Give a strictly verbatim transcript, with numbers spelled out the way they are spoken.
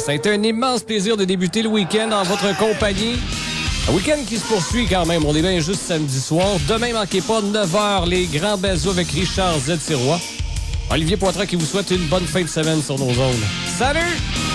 Ça a été un immense plaisir de débuter le week-end en votre compagnie. Un week-end qui se poursuit quand même. On est bien juste samedi soir. Demain, manquez pas, neuf heures, les grands bazos avec Richard Z. Sirois. Olivier Poitras qui vous souhaite une bonne fin de semaine sur nos ondes. Salut!